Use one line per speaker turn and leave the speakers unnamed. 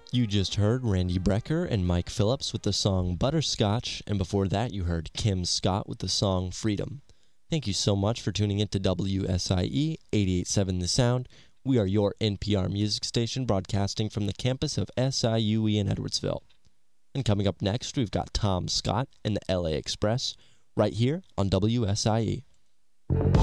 You just heard Randy Brecker and Mike Phillips with the song Butterscotch, and before that you heard Kim Scott with the song Freedom. Thank you so much for tuning in to WSIE 88.7 The Sound. We are your NPR music station broadcasting from the campus of SIUE in Edwardsville. And coming up next, we've got Tom Scott and the LA Express right here on WSIE.